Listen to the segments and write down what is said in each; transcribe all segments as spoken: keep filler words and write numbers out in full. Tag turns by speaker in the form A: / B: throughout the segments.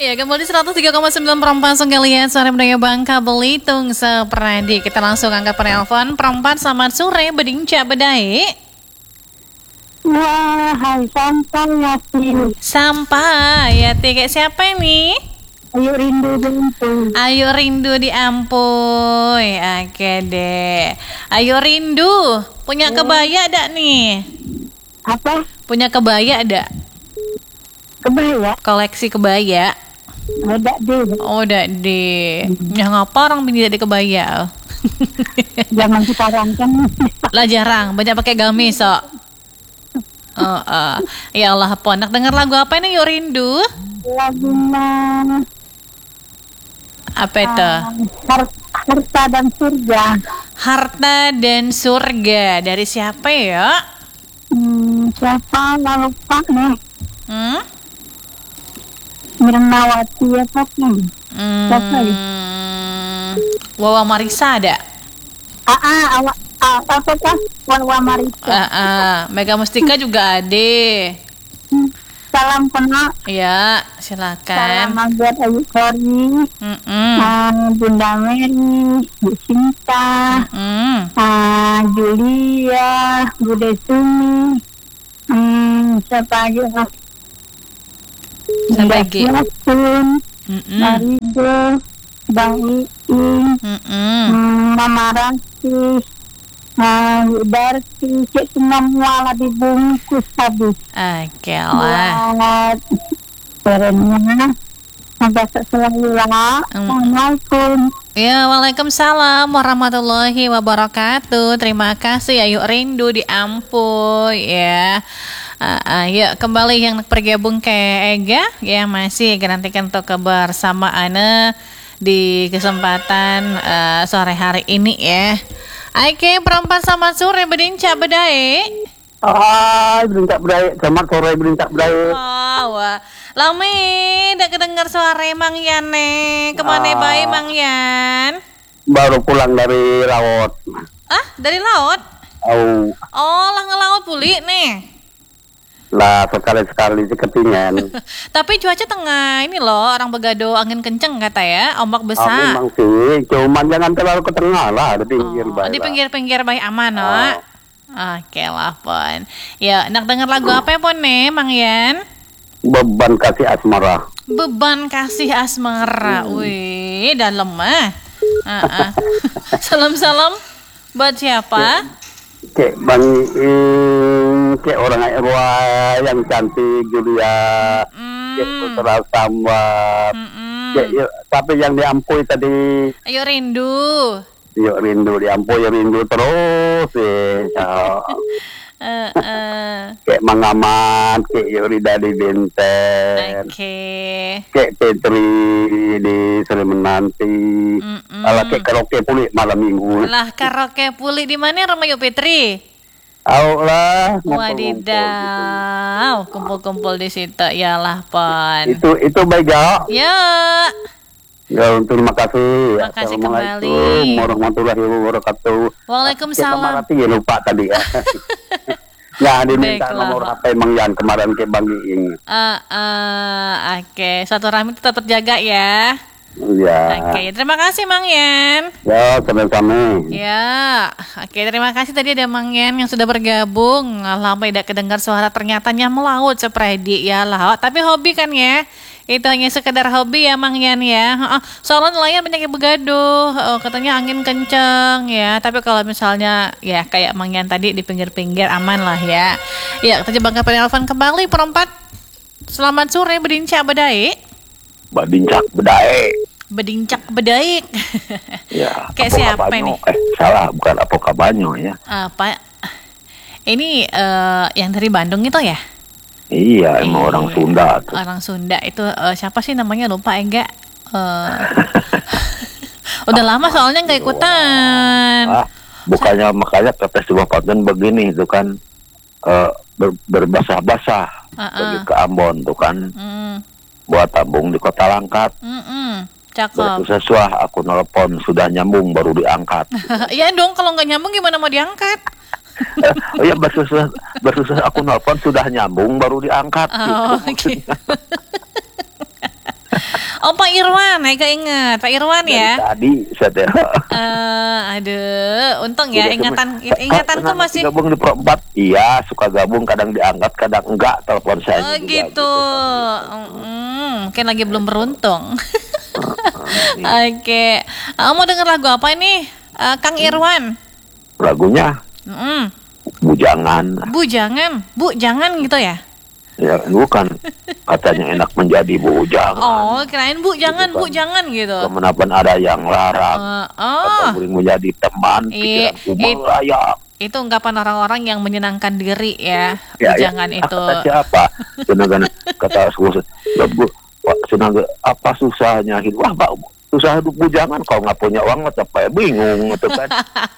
A: Ya, kembali seratus tiga koma sembilan perempat sekalian sore budaya Bangka Belitung seperadi. Kita langsung angkat penelpon. Perempat selamat sore Bedingca Bedai.
B: Wah, hai sampai ya sih.
A: Sampai ya tiga siapa ini?
B: Ayo rindu bentuk.
A: Ayo rindu di Ampuy. Oke deh. Ayo rindu. Punya kebaya ada nih?
B: Apa?
A: Punya kebaya ada?
B: Kebaya?
A: Koleksi kebaya.
B: Ada deh.
A: Oh, udah deh. Ya ngapa orang bini dari kebaya?
B: Jangan sekarang kan.
A: Lah jarang, banyak pakai gamis sok. Oh, uh. Ya Allah, ponak dengar lagu apa ini Yuk Rindu?
B: Lagunya
A: Apa itu?
B: uh, Harta dan Surga.
A: Harta dan Surga dari siapa ya?
B: Hmm, siapa nggak lupa nih?
A: Hmm?
B: Mirnawati apa nih? Siapa ya?
A: Hmm. Wawa Marisa ada?
B: Ah, ah, awak, ah, apa kah? Wawa Marisa.
A: Ah, ah. Mega Mustika juga ada.
B: Hmm, Salam kenal.
A: Ya,
B: Salam
A: silakan.
B: buat Ayu Kori,
A: Mm-mm.
B: uh, Bunda Mary, Bu Sinta,
A: Mm-mm.
B: uh, Julia, Bude Sumi, hmm, siapa lagi?
A: Siapa lagi?
B: Yasun,
A: Mm-mm.
B: Marido, Bang Iing,
A: Mm-mm.
B: hmm, Mama Ranti, uh, Darti, cek semua lah dibungkus habis.
A: Oke lah.
B: Buat kerennya, sampai selalu lah. Assalamualaikum.
A: Ya, waalaikumsalam warahmatullahi wabarakatuh. Terima kasih Ayu Rindu di Ampuy ya. Uh, uh, yuk kembali yang bergabung ke Ega ya, masih nantikan untuk kebersamaan di kesempatan uh, sore hari ini ya. Oke, perempat sama sore Bedingca Bedai.
C: Hai, berincak bedai, selamat sore berincak bedai.
A: Oh, wah. Lami, udah kedengar suara Mang Yan nih. Kemana
C: Ah.
A: bayi Mang Yan?
C: Baru pulang dari laut.
A: Ah, dari laut?
C: Oh,
A: Oh, lah ngelaut pulih nih.
C: lah sekali-sekali sih ketinggian.
A: Tapi cuaca tengah ini loh, orang Begado angin kenceng kata ya, ombak
C: Ah,
A: besar.
C: memang sih, cuman jangan terlalu ke tengah lah, di pinggir
A: Oh,
C: baik
A: di
C: lah.
A: pinggir-pinggir baik aman, no?
C: Oh.
A: Oke lah, Pon. Ya, enak denger lagu apa ya, Pon, nih, Mang Yan?
C: Beban kasih asmara.
A: Beban kasih asmara. Wih, dalam mah. Ah, ah. Salam-salam buat siapa?
C: Kayak bang, eh, kayak orang Eropa yang cantik, Julia, kayak
A: Hmm.
C: Putra Sambat,
A: Mm-mm.
C: kayak, ya, tapi yang di Ampuy tadi,
A: Ayo rindu.
C: yuk rindu di Ampuy, rindu terus, ya.
A: Eh, eh.
C: Kayak Mangamat, kayak Yurida di Benten,
A: Oke.
C: kayak Petri di Sleman nanti,
A: Mm-mm.
C: ala kayak karaoke pulih malam minggu.
A: Lah karaoke pulih di mana Rumah Yuk Fitri?
C: Au lah, ngumpul-ngumpul gitu.
A: Wadidaw, kumpul-kumpul di situ. Yalah, Pon.
C: Itu itu baik ya.
A: Ya.
C: Ya, terima kasih.
A: Terima kasih
C: Assalamualaikum
A: kembali.
C: warahmatullahi wabarakatuh.
A: Waalaikumsalam.
C: Kita berarti ya lupa tadi ya. Ya, diminta
A: Baiklah,
C: nomor
A: Pak.
C: H P Mang Yan kemarin ke Bang Iing.
A: Eh, eh, oke, satu rahmi tetap terjaga ya.
C: Ya.
A: Oke, terima kasih Mang Yan.
C: Ya, sama-sama.
A: Ya, oke terima kasih tadi ada Mang Yan yang sudah bergabung. Lama tidak kedengar suara ternyatanya melaut sepredi ya lah. Tapi hobi kan ya? Itu hanya sekedar hobi ya Mang Yan ya. Heeh, soalnya nelayan banyak yang begaduh. Oh, katanya angin kenceng ya. Tapi kalau misalnya ya kayak Mang Yan tadi di pinggir-pinggir aman lah ya. Ya, kita coba ke penelpon kembali perempat. Selamat sore Bedingca Bedai.
C: Badincak bedai.
A: Bedincak Bedaik.
C: Ya,
A: Kayak
C: Apoka
A: siapa
C: Banyo.
A: nih?
C: Eh, salah, bukan Apoka Banyo ya.
A: Apa? Ini eh, yang dari Bandung itu ya?
C: Iya, emang
A: Iya.
C: orang Sunda tuh.
A: Orang Sunda itu eh, siapa sih namanya lupa enggak? Eh, udah lama soalnya nggak ikutan.
C: Ah, bukannya makanya kata sebuah paten begini itu kan eh, ber, berbasah-basah
A: Uh-uh.
C: pergi ke Ambon tuh kan
A: Mm,
C: buat tabung di Kota Langkat.
A: mm-mm. Cakep.
C: Bersusah aku nelpon sudah nyambung baru diangkat.
A: Iya dong, kalau nggak nyambung gimana mau diangkat?
C: Oh iya, bersusah bersusah aku nelpon sudah nyambung baru diangkat.
A: Oh,
C: gitu.
A: gitu. Oh, Pak Irwan, saya keinget. Pak Irwan ya.
C: Tadi saya
A: Eh, aduh, untung ya
C: Udah,
A: ingatan
C: cuma,
A: ingatanku
C: "Kak,
A: masih.
C: gabung di Pro empat." Iya, suka gabung, kadang diangkat, kadang enggak telepon saya
A: Oh
C: juga,
A: gitu. Mm, mungkin lagi belum beruntung.
C: Iya.
A: Oke. Ah, mau denger lagu apa ini? Eh, Kang Irwan.
C: Lagunya
A: Mm,
C: Bujangan.
A: Bu jangan, Bu jangan gitu ya.
C: Ya, bukan. Katanya enak menjadi bujang.
A: Oh, kirain Bu jangan, Bu
C: kan.
A: jangan gitu.
C: Kemenapan ada yang larang.
A: Eh,
C: Atau
A: oh,
C: boleh menjadi teman.
A: I-
C: Pikiranku
A: it-
C: melayang.
A: itu ungkapan orang-orang yang menyenangkan diri ya.
C: Ya, ya.
A: Jangan
C: Ah,
A: itu.
C: Kata siapa? Tenaga kata susah. Tenaga apa susahnya hidup? Wah, Pak, susah hidup bujangan. Kalau nggak punya uang, apa ya bingung gitu kan?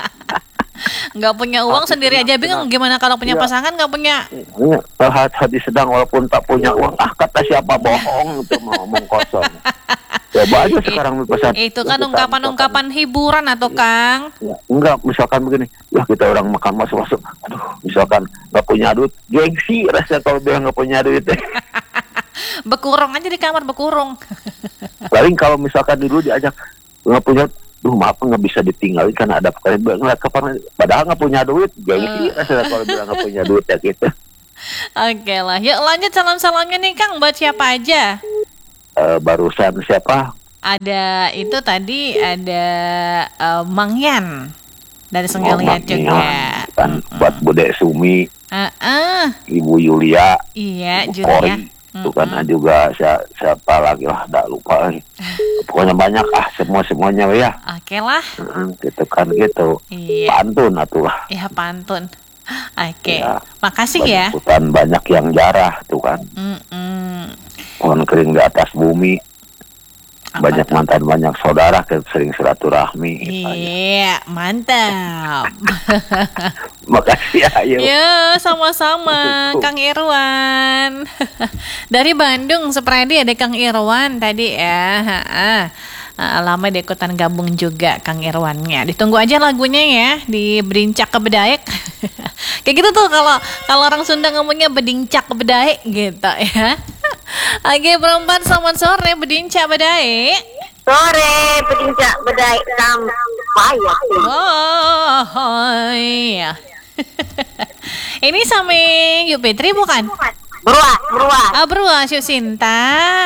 A: Nggak punya uang
C: Hati
A: sendiri aja
C: senang,
A: bingung.
C: senang.
A: Gimana kalau punya
C: Iya.
A: pasangan nggak punya?
C: Ya, hati, hati sedang walaupun tak punya uang. Ah, kata siapa bohong itu mau ngomong kosong. Coba aja sekarang pesan.
A: Itu kan ungkapan-ungkapan hiburan atau Kang?
C: Ya, enggak, misalkan begini, ya kita orang makan masuk-masuk, aduh, misalkan nggak punya duit, gengsi rasanya kalau bilang nggak punya duit.
A: Bekurung aja di kamar bekurung.
C: Paling kalau misalkan dulu diajak nggak punya, duh maaf nggak bisa ditinggalin karena ada pekerjaan ngeliat kapan, padahal nggak punya duit, gengsi rasanya kalau bilang nggak punya duit ya gitu.
A: Oke lah, yuk lanjut salam-salamnya nih Kang buat siapa aja?
C: Eh, barusan siapa?
A: Ada itu tadi ada eh, Mang Yan dari Senggalian
C: Mang
A: juga.
C: Yan, kan buat Bude Sumi,
A: Ah, ah,
C: Ibu Yulia,
A: iya
C: Ibu
A: Julia.
C: Kori, itu kan juga siapa, siapa lagi lah, tak lupa lagi. Pokoknya banyak ah, semua semuanya ya.
A: Oke lah,
C: Hmm, gitu kan gitu.
A: iya,
C: Pantun atuh lah.
A: ya pantun. Oke,
C: Ya,
A: makasih ya.
C: banyak hutan, banyak yang jarah tuh kan.
A: Mm-mm.
C: Pohon kering di atas bumi.
A: Apa
C: Banyak
A: tuh?
C: mantan, banyak saudara, kan sering silaturahmi.
A: Iya, mantap.
C: Makasih ya. Ayo.
A: Ya, sama-sama Kang Irwan. Dari Bandung, Sepredi ada Kang Irwan tadi ya. Ha-ha. Ah, lama deh ikutan gabung juga Kang Irwannya. Ditunggu aja lagunya ya di Bedincak ke Bedaek. Kayak gitu tuh kalau kalau orang Sunda ngomongnya Bedincak ke Bedaek gitu ya. Oke, berempat selamat sore Bedincak Bedaek.
B: Sore, Bedincak Bedaik sampai ya.
A: Oh, iya. Ini sama Yuk Petri bukan?
B: Beruah, beruah.
A: Ah, beruas yuk Sinta.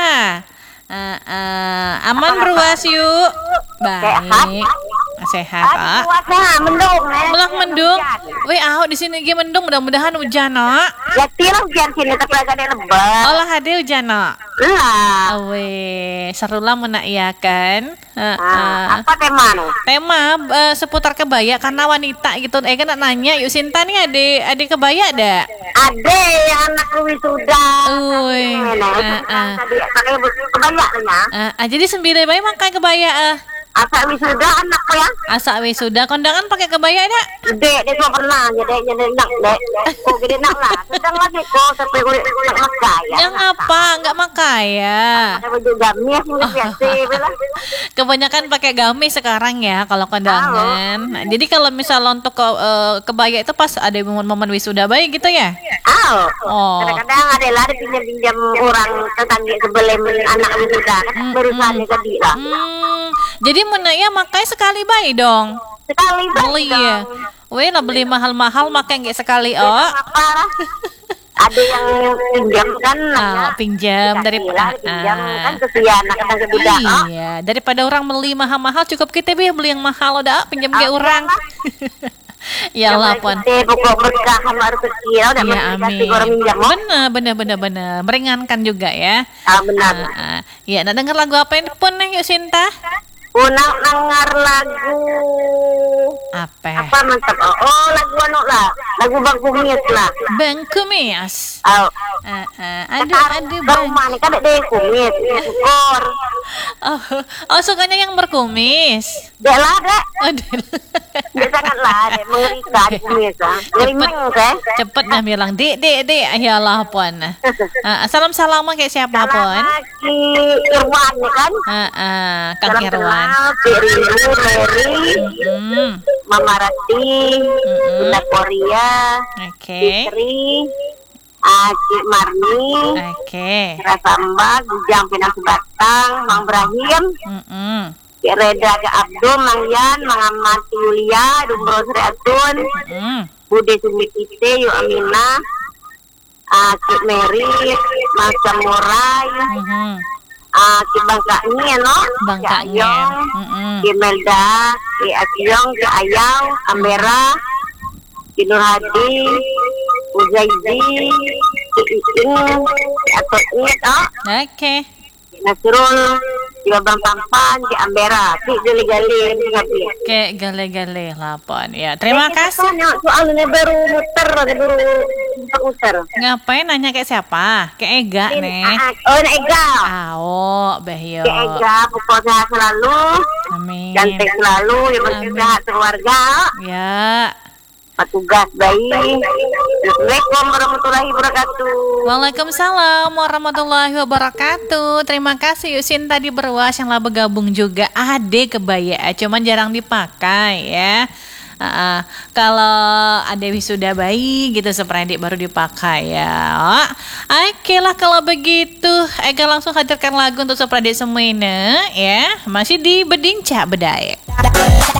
A: Ah, ah, aman beruas yuk. Baik. Sehat, ah.
B: Puasa mendung ya.
A: Melah mendung. Wih, ah di sini ge mendung, mudah-mudahan hujan, no.
B: Ya tilah hujan sini tapi agak ada lebat.
A: Olah ada hujan, no.
B: Lah.
A: Awe, seru lah menak iya kan. Ah,
B: Ah,
A: ah.
B: apa tema nih?
A: Tema eh, seputar kebaya karena wanita gitu. Eh kan nanya, yuk Sinta nih ada ada kebaya ada.
B: Ada yang anak wisuda.
A: Uy, ah, ah.
B: Tadi pakai kebaya ya.
A: Ah, ah, jadi sembilan bayi makai kebaya ah.
B: Asal wisuda anak ya.
A: Asa wisuda kondangan pakai kebaya ada.
B: Gede, dia cuma pernah jadi jadi nak dek. Oh gede nak lah. Sedang lagi kok sampai gue nak makan ya.
A: Yang apa? Enggak makai ya.
B: Pakai baju gamis mungkin biasa bela.
A: Kebanyakan pakai gamis sekarang ya kalau kondangan. Nah, jadi kalau misal untuk ke, eh, kebaya itu pas ada momen-momen wisuda bayi gitu ya.
B: Oh.
A: Oh.
B: Kadang-kadang ada lah pinjam-pinjam orang tetangga sebelah anak wisuda kan berusaha jadi lah.
A: Hmm, jadi menaya makai sekali bayi dong.
B: Sekali
A: Beli ya. Weh lah beli mahal-mahal makai nggak sekali oh.
B: Apa? Ada yang pinjam kan
A: Ah, pinjam dari
B: Dikasih lah, pinjam
A: ah.
B: kan kesian kadang kebudak.
A: Iya, daripada orang beli mahal-mahal cukup kita bi beli yang mahal udah pinjam ke
B: Ah,
A: orang. Ya lah pon.
B: Kita pokok berkah baru kecil udah
A: Iya
B: dikasih orang
A: amin.
B: pinjam. oh.
A: Bener bener bener bener meringankan juga ya.
B: Ah benar.
A: Ah, ah. Ya, nah denger lagu apa ini pun nih yuk Sinta?
B: Unang nangar lagu
A: Apa?
B: apa mantap oh, oh lagu anu lah lagu Bang Kumis lah.
A: Bang Kumis.
B: Oh,
A: Ah, ah. Aduh
B: sekarang
A: aduh
B: ke
A: bang.
B: rumah nih kan ada yang kumis, syukur.
A: Oh, oh sukanya yang berkumis.
B: Dek lah dek,
A: Aduh.
B: dia sangat lah dek mengerikan kumis ah. Ngerimeng teh.
A: Cepet dah bilang, dek, dek, dek, ya Allah pun. Ah, salam-salam kayak siapa pun.
B: Lagi Irwan ya kan.
A: Ah, ah, Kang
B: Salam
A: Irwan.
B: kenal, Cik Rindu, Mary,
A: Hmm,
B: Mama Rati, Bunda Korea,
A: oke.
B: Fitri, Ah, Cik Marni,
A: Oke.
B: Rasamba, Gujang Pinang Sebatang, Mang Ibrahim,
A: Mm-mm.
B: Cik Reda ke Abdul, Mang Yan, Mang Ahmad Yulia, Dumbro Sri Atun,
A: Mm.
B: Bude Sumikite, Yu Amina, ah, Cik Mary, Mas Samurai,
A: Mhm.
B: ah, Cik Bangkanya, no?
A: Bangkanya.
B: Cik Ayong,
A: Mm-mm.
B: Cik Melda, Cik Asyong, Cik Ayau, Ambera, Cik Nur Hadi, Uzaidi, Cik Iing, Cik Atotnya, no?
A: Oke.
B: Cik Nasrul, Cik Abang Pampan, Cik Ambera, Cik Gali-Gali, Cik Ngapi.
A: Oke, gale-gale lapon ya. Terima kasih.
B: Soalnya baru muter, baru muter.
A: Ngapain nanya kayak siapa? Kayak Ega nih.
B: Oh, Nek Ega.
A: Awo, Bahyo.
B: Cik Ega, pokoknya sehat selalu,
A: Amin.
B: cantik selalu, yang penting
A: Amin.
B: sehat keluarga,
A: Ya.
B: petugas baik. Assalamualaikum warahmatullahi wabarakatuh.
A: Waalaikumsalam warahmatullahi wabarakatuh. Terima kasih Yusin tadi berwas yang lah bergabung juga. Ade kebaya, cuman jarang dipakai ya. Uh, kalau ada wisuda bayi gitu seperti baru dipakai ya. Oke lah kalau begitu, Ega langsung hadirkan lagu untuk seperti semuanya ya. Masih di Bedinca Bedaya.